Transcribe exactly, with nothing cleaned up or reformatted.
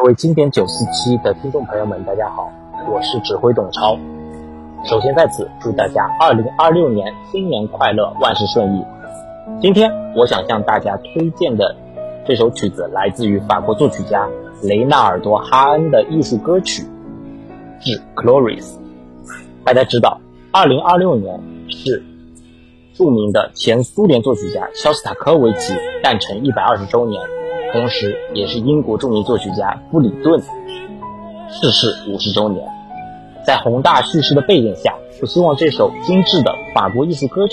各位经典九四七的听众朋友们，大家好，我是指挥董超。首先在此祝大家二零二六年新年快乐，万事顺意。今天我想向大家推荐的这首曲子来自于法国作曲家雷纳尔多·哈恩的艺术歌曲《致 Cloris》。大家知道二零二六年是著名的前苏联作曲家肖斯塔科维奇诞辰一百二十周年，同时也是英国著名作曲家布里顿逝世五十周年。在宏大叙事的背景下，我希望这首精致的法国艺术歌曲